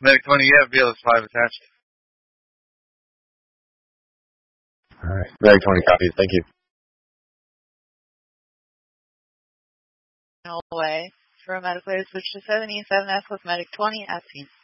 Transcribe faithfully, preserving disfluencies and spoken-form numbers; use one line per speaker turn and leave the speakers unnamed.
Medic twenty, you have B L S five attached.
Alright. Medic twenty copies. Thank you.
No way. For a medic player, switch to seventy-seven F with Medic twenty at scene.